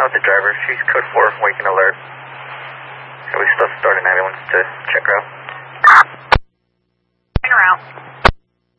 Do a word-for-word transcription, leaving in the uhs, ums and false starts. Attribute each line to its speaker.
Speaker 1: with the driver. She's code four, waking alert. And we still start an ambulance to check her out.